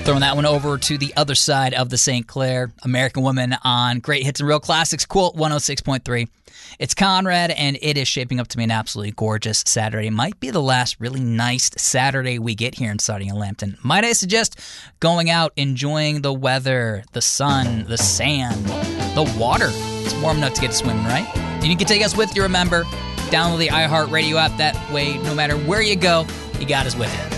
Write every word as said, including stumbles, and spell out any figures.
Throwing that one over to the other side of the Saint Clair. American Woman on Great Hits and Real Classics, Quilt one oh six point three. It's Conrad, and it is shaping up to be an absolutely gorgeous Saturday. Might be the last really nice Saturday we get here in Starting in Lambton. Might I suggest going out, enjoying the weather, the sun, the sand, the water. It's warm enough to get swimming, right? And you can take us with you, remember. Download the iHeartRadio app. That way, no matter where you go, you got us with you.